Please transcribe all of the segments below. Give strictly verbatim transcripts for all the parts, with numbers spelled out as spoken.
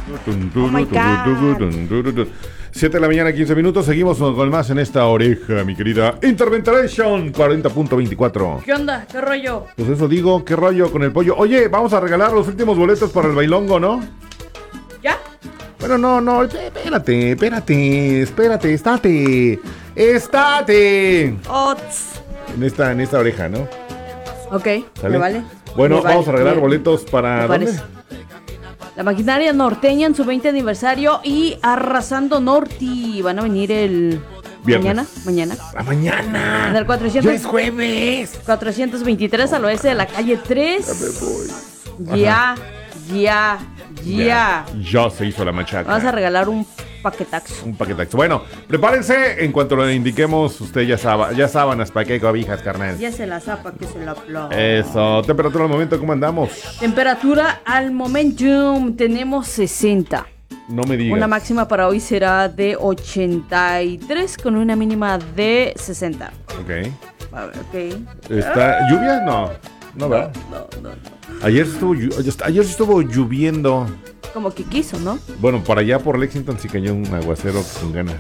Oh my God. siete de la mañana, quince minutos. Seguimos con más en esta oreja, mi querida Interventation cuarenta punto veinticuatro. ¿Qué onda? ¿Qué rollo? Pues eso digo, qué rollo con el pollo. Oye, vamos a regalar los últimos boletos para el bailongo, ¿no? ¿Ya? Bueno, no, no, espérate, espérate, espérate, estate, estate. Ots. En esta, en esta oreja, ¿no? Ok, ¿Sale? me vale. Bueno, Me vale, vamos a regalar me- boletos para... me ¿dónde? parece. La Maquinaria Norteña en su veinte aniversario y Arrasando Norti. Van a venir el... Viernes. Mañana, mañana. ¡A mañana! En el cuatrocientos, ¡Ya es jueves! cuatrocientos veintitrés al oeste de la calle tres. Ya me voy. Ya, ya, ya. Ya se hizo la machaca. Vamos a regalar un paquetaxo. Un paquetaxo. Bueno, prepárense. En cuanto lo indiquemos, usted ya sabe, ya sábanas, para qué cobijas, carnal. Ya se la zapa que se la aplauda. Eso. Temperatura al momento, ¿cómo andamos? Temperatura al momentum tenemos sesenta. No me digas. Una máxima para hoy será de ochenta y tres con una mínima de sesenta. Ok. A ver, ok. ¿Está lluvia? No. No, ¿verdad? No, no, no. Ayer estuvo, llu- ayer estuvo lloviendo. Como que quiso, ¿no? Bueno, por allá por Lexington sí cayó un aguacero con ganas.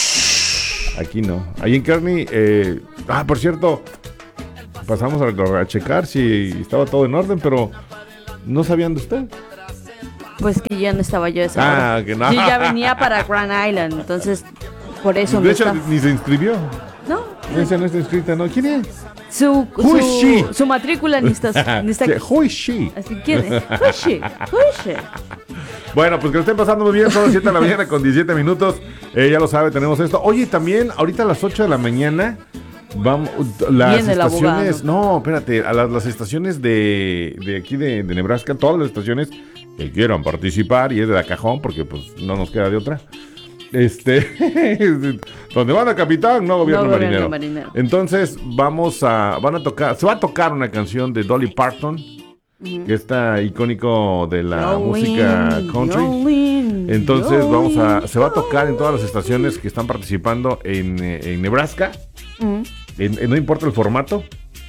Aquí no. Ahí en Kearney, eh, ah, por cierto, pasamos a, a checar si estaba todo en orden, pero no sabían de usted. Pues que ya no estaba yo a esa hora. Ah, que no. Yo ya venía para Grand Island, entonces por eso De no hecho, está. ni se inscribió. No, Esa no está inscrita, ¿no? ¿Quién es? su, Who is she? su, su matrícula ni está, ni está Sí, aquí. who is she? Así que, ¿quién es? Who is she? Who is she? Bueno, pues que lo estén pasando muy bien. Son las siete de la mañana con diecisiete minutos. Eh, ya lo sabe, tenemos esto. Oye, también ahorita a las ocho de la mañana vamos las Viene el estaciones. abogado. No, espérate, a las, las estaciones de, de aquí de, de Nebraska, todas las estaciones que quieran participar y es de la cajón porque pues no nos queda de otra. Este, donde van a capitán, no gobierno, No gobierno marinero. marinero. Entonces vamos a, van a tocar, se va a tocar una canción de Dolly Parton, que está icónico de la música country. Entonces vamos a, se va a tocar en todas las estaciones que están participando en, eh, en Nebraska. Mm. En- en- no importa el formato.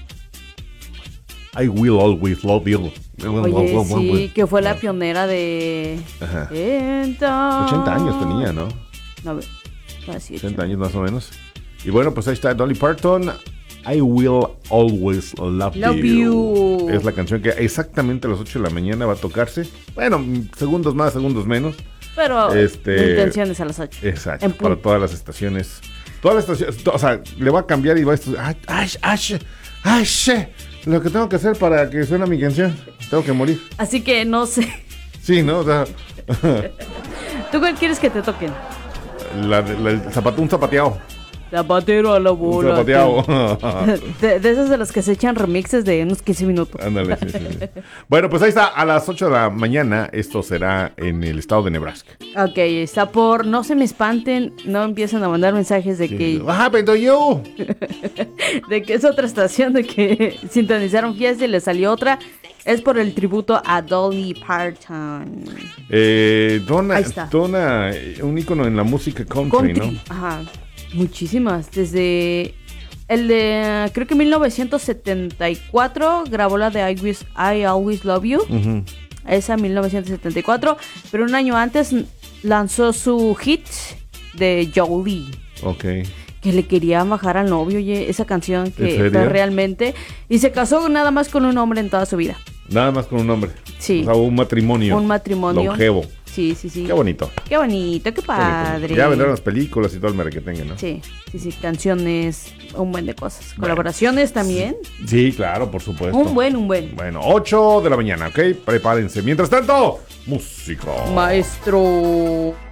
I will always love you. Oye, sí, que fue la pionera de... Ajá. ochenta ochenta años tenía, ¿no? No, casi ochenta años más o menos. Y bueno, pues ahí está Dolly Parton. I will always love, Love you. you. Es la canción que exactamente a las ocho de la mañana va a tocarse. Bueno, mm, segundos más, segundos menos. Pero Este- la intención es a las ocho. Exacto, En para punto. todas las estaciones. Todas las estaciones, to- o sea, le va a cambiar y va a estar. ¡Ay, ay, ay, ay, ay! Lo que tengo que hacer para que suene mi canción. Tengo que morir. Así que no sé. Sí, ¿no? O sea, ¿Tú cuál quieres que te toquen? la, la- el zapato, un zapateado. Zapatero a la Un bola. zapateado. De, de esos de los que se echan remixes de unos quince minutos. Ándale, sí, sí, sí. Bueno, pues ahí está, a las ocho de la mañana. Esto será en el estado de Nebraska. Ok, está por... No se me espanten, no empiecen a mandar mensajes de que... What happened to you? de que es otra estación, de que sintonizaron fiesta y le salió otra. Es por el tributo a Dolly Parton. Eh, Donna, Ahí está. Donna, un ícono en la música country, Country. ¿no? Ajá. Muchísimas. Desde el de, creo que mil novecientos setenta y cuatro grabó la de I, Wish- I Always Love You. Ujú. Esa mil novecientos setenta y cuatro. Pero un año antes lanzó su hit de Jolie. Ok. Que le quería bajar al novio, oye, esa canción ¿En que serio? fue realmente. Y se casó nada más con un hombre en toda su vida. Nada más con un hombre. Sí. O sea, un matrimonio. Un matrimonio. Longevo. Sí, sí, sí. Qué bonito. Qué bonito, qué Qué padre. bonito. Ya vendrán las películas y todo el mere que tengan, ¿no? Sí, sí, sí, canciones, un buen de cosas. Colaboraciones también. Sí, claro, por supuesto. Un buen, un buen. Bueno, ocho de la mañana, ¿ok? Prepárense. Mientras tanto, música. Maestro.